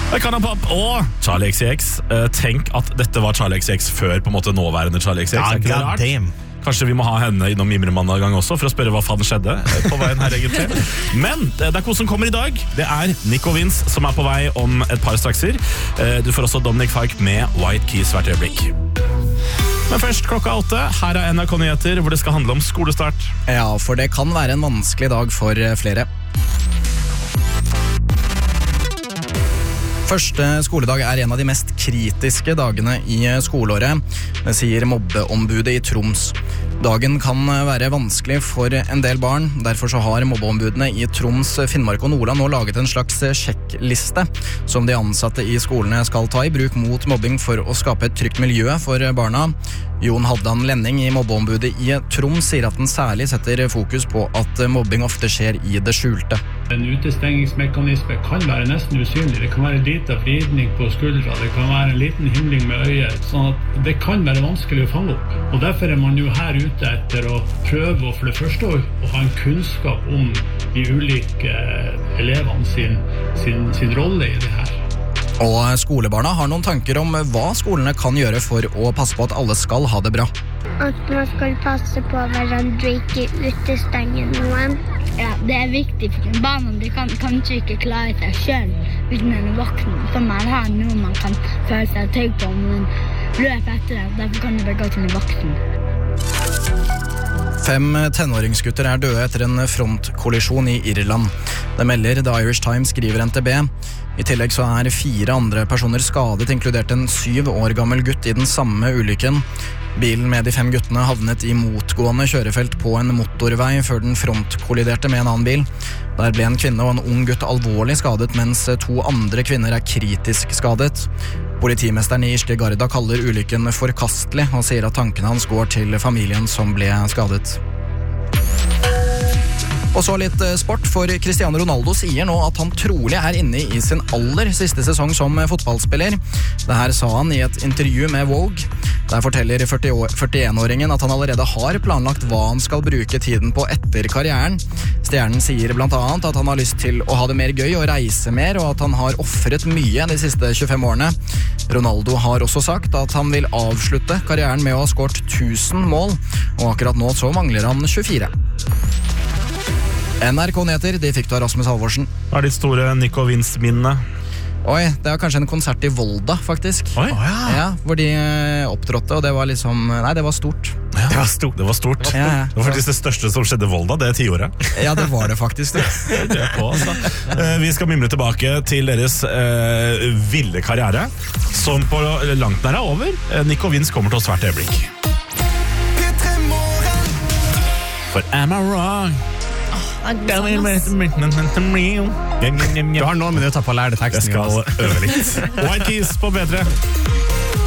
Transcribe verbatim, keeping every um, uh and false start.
Kana Pop og Charlie X C X. Tenk at dette var Charlie X C X før på en måte nåværende Charlie X C X. Ja, god damn. Kanskje vi må ha henne innom Mimremann en gang også for å spørre hva faen skjedde på veien her egentlig. Men det er kos som kommer i dag. Det er Nico Vince som er på vei om et par strakser. Du får også Dominic Fike med White Keys hvert øyeblikk. Men først klokka åtte, her er N R K Nyheter hvor det skal handle om skolestart. Ja, for det kan være en vanskelig dag for flere. Første skoledag er en av de mest kritiske dagene i skoleåret, det sier mobbeombudet i Troms. Dagen kan være vanskelig for en del barn, derfor så har mobbeombudene i Troms, Finnmark og Nordland nå laget en slags sjekkliste som de ansatte i skolene skal ta i bruk mot mobbing for å skape et trygt miljø for barna. Jon Halvdan Lenning i mobbeombudet i Troms sier at den særlig setter fokus på at mobbing ofte skjer i det skjulte. En utestengingsmekanisme kan være nesten usynlig. Det kan være en liten vridning på skuldra, det kan være en liten himling med øyet, sånn at det kan være vanskelig å fange opp. Og derfor er man jo her ute etter å prøve å for det første å ha en kunnskap om de ulike elevene sin, sin, sin rolle i det her. Og skolebarna har noen tanker om hva skolene kan gjøre for å passe på at alle skal ha det bra. At man skal passe på hverandre, ikke utestenge noen. Ja, det er viktig for barna. De kan kanskje ikke klare seg selv uten en voksen. Så man har noe man kan føle seg trygg på om man løper etter det. Derfor kan det bare gå til en voksen. Fem tenåringsgutter er døde etter en frontkollisjon i Irland. Det melder The Irish Times, skriver N T B. I tillegg så er fire andre personer skadet, inkludert en syv år gammel gutt i den samme ulykken. Bilen med de fem guttene havnet i motgående kjørefelt på en motorvei før den frontkolliderte med en annen bil. Der ble en kvinne og en ung gutt alvorlig skadet, mens to andre kvinner er kritisk skadet. Politimesteren i Irske Garda kaller ulykken forkastelig og sier at tankene hans går til familien som ble skadet. Og så litt sport, for Cristiano Ronaldo sier nå at han trolig er inne i sin aller siste sesong som fotballspiller. Det her sa han i et intervju med Vogue. Der forteller førtién-åringen at han allerede har planlagt hva han skal bruke tiden på etter karrieren. Stjernen sier blant annet at han har lyst til å ha det mer gøy og reise mer, og at han har offret mye de siste tjuefem årene. Ronaldo har også sagt at han vil avslutte karrieren med å ha skåret tusen mål, og akkurat nå så mangler han tjuefire. N R K Nyheter, de fikk du av Rasmus Halvorsen. Hva er ditt store Nico Vince-minne? Oi, det var kanskje en konsert i Volda, faktisk. Oi? Oh, ja. Ja, hvor de opptrådte, og det var liksom... Nei, det var stort. Ja, det var stort. Det var stort. Ja, ja. Det var faktisk det største som skjedde i Volda, det er tiåret. Ja, det var det faktisk. Det er på, altså. Vi skal mimre tilbake til deres uh, ville karriere, som på langt nær er over. Nico Vince kommer til oss hvert øyeblikk. For am I wrong? Du har noen minutter på å lære det teksten. Jeg skal øve litt. White Keys på B tre.